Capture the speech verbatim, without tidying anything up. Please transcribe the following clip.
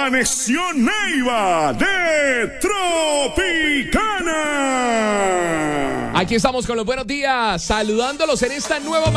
Amaneció Neiva de Tropicana. Aquí estamos con los buenos días, saludándolos en esta nueva